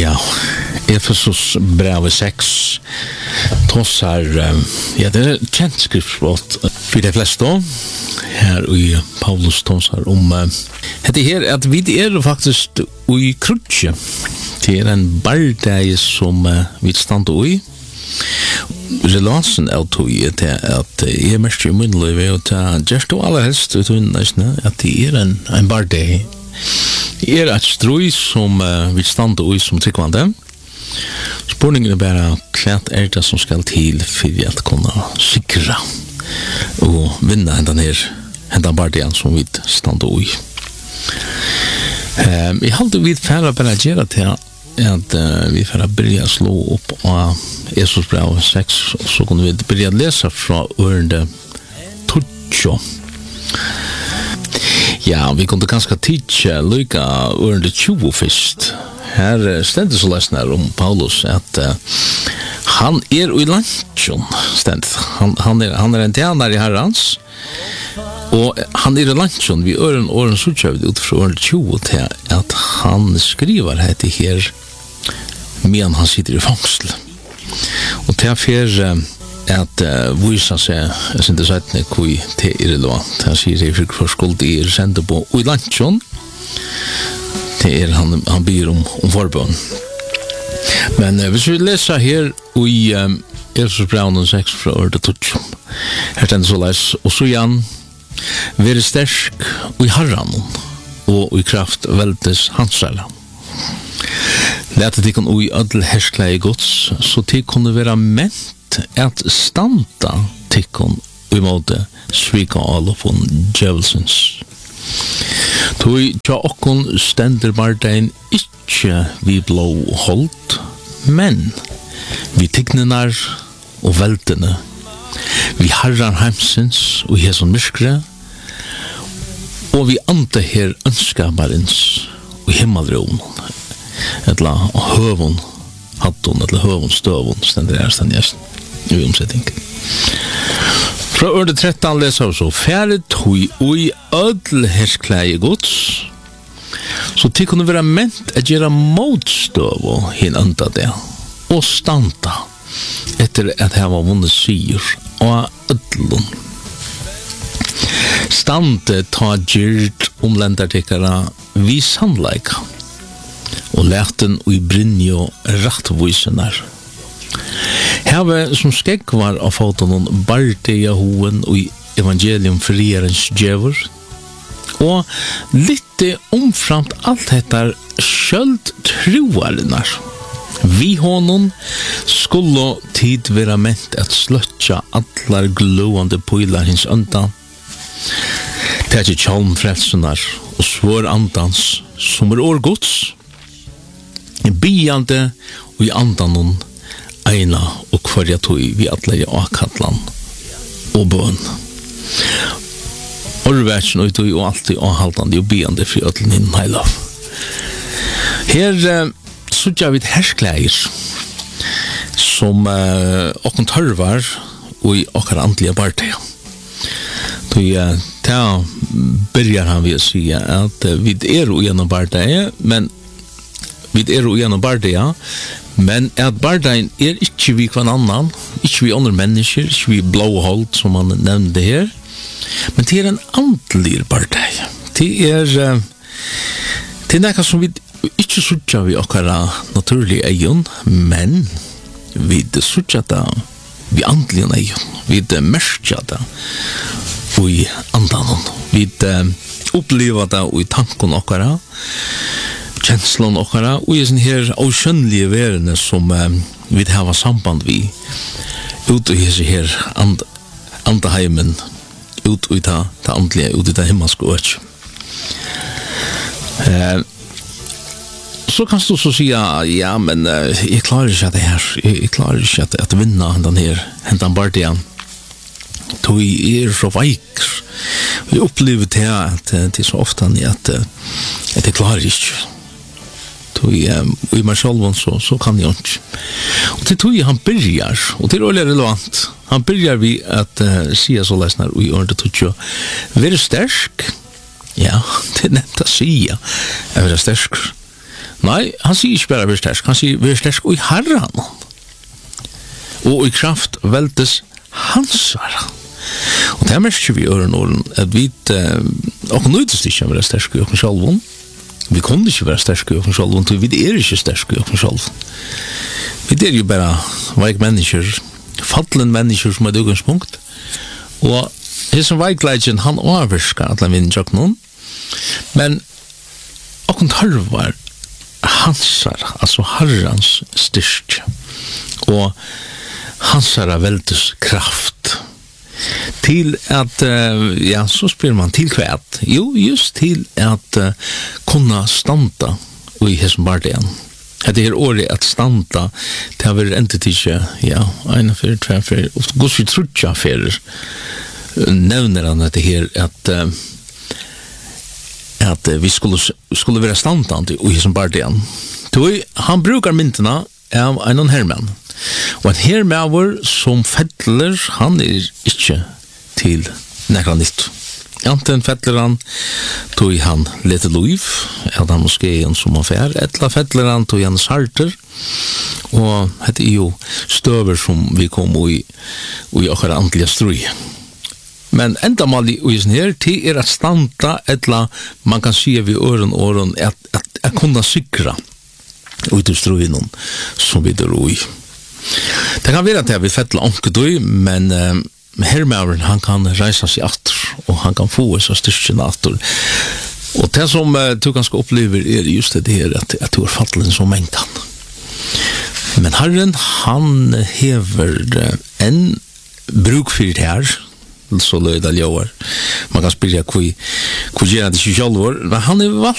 Ja, Efesos brevet 6 tossar, det kjent skriftspråk for de fleste her i Paulus tossar det her at vi faktisk i krutje til en barndeg som vi stander i. Relansen tog til at jeg mest i min liv og til gjerst og aller helst at det en barndeg. Det et strøy som vi stander i som tryggvande. Spurningen bare hva det som skal til for at kunne sikre og vinne hendan barndeg som vi stander i. Jeg halte vi færre bare gjøre til at vi får börja slå upp av Jesus brev 6 så kunne vi börja läsa från ørende 20. Ja, vi kunde ganska tidsja lika ørende 20 först. Här ständer så läsnar om Paulus att han i lunchen ständ. Han en tjänare i Herrans. Og han i lunchen vi åren så kjøvde ut fra ørende 20 til at han skriver dette her medan han sitter i fangsel. Og til at visa seg, jeg synes det er hvor det relevant. Han sier for skuld sender på i lunchen. Det han ber om forbønn. Men hvis vi leser her i Efesos brev 6 fra ørende 20, her stender så les, og så igjen, være sterk i Herren og i kraft veldes hansala. Lete de kan i ødel herskleie gods, så de kunne være ment at standa de kan i måte svika alle på djevelsens. Tog tja okkon stender bardein ikkje vi blå holdt, men vi tignenar og veldene, vi harrar heimsins og hesson myskre, og vi ante her ønskabarins og himmelrån, etla høvun hattun, etla høvun støvun, stender her stendes i omsetting. Fra ørende 13 leser vi så, færre tog ui ødel herskleie gods, så de kunne være ment at gjøre motstøv og hin anta det, og standa etter at her var vunnet sier og ødlun. Stande ta gyrt lendartikkara vi sannleika, og lærten ui brinjo rattvoisenar. Heve som skegvar av fotonon bardeia hoen ui evangelium frierens djevur, og litte omframt alt hettar skjöld troarenar. Vi honom skulle tid vera ment at sløtja allar glående pøylar hins undan. Det er ikke kjalmfrelsenar og svår andans som årgods, biande og i andanon eina og kvarja tog vi atler i akatlan og bøn. Orversen og tog og alltid avhaltande og biande fri ödlen innen heilav. Her sutja vi herskleier som okkon tørvar og i okkar andlige barteia. Da börjar han ved å si at vi gjennom bardeia, men vi gjennom bardeia, men at bardeien ikke vi kvann annan, ikke vi andre mennesker, ikke vi blåholdt som han nevnte her, men det en andlig bardeia. Det nekka som vi ikke sutja vi okkara naturlige eion, men vi sutja da vi andlige eion, vi merskja da i andanon. Vi oppleva det i tankon okkara, kjenslon okkara, og i sånne her avskjønnelige verene som vi har samband vi ut i hese her andaheimen, ut i det andlige, ut i det himmelske øk. Så kan du så si, ja, men jeg klarer ikke det her, jeg klarer ikke at vinna hendan bardian. Tog så veik. Vi opplever det at det så ofte at jeg klarer ikke. Tog i meg selv så kan jeg ikke. Og det tog han byrjar, og det veldig relevant. Han byrjar vi at sier så lesner i året tog være sterk. Ja, det nevnt å si. Jeg være sterk. Nei, han sier ikke bare vi stersk, han sier vi stersk og i herran. Og i kraft veldes hansara. Og det merker vi i øren at vi og nøytest ikke være stersk i okken sjalvun. Vi kunne ikke være stersk i okken sjalvun, vi ikke stersk i okken sjalvun. Vi jo bare veik mennesker, fallen mennesker som er utgangspunkt. Og hesson veikleidjen, han overskar alle minnjak noen. Men okken tarvar hansara, altså herrans styrk. Og hansara veldes kraft. Til at, ja, så spyr man til kvæt. Jo, just til at kunna standa i hesson bardian. Det er året at standa, det har vært endet ikke, ja, 1, 4, 2, 4, og gos vi trutja fyrir, nevner han det her, at vi skulle være standande i hesson bardian. Han brukar myntena av en hermann. Og en hermauer som fettler, han ikke til nekra nytt. Anten fettler han, tog han lite loiv, at han moskeen som affær, etla fettler han, tog han sarter, og det jo støver som vi kom i okkar andlige strøy. Men enda mal i sin her, til at standa etla, man kan si vi øren, at kunna sikra ut i strøyen som vi drar i. Det kan være at vi fettler onkedøy, men hermauren, han kan reisa seg atter, og han kan få seg styrken atter. Og det som du ganske opplever just det her, at du fattelen som en kan. Men Herren, han hever en brukfyrt her, så løyda ljøver. Man kan spyrja hvor gjør det ikke sjálvor, men han valgt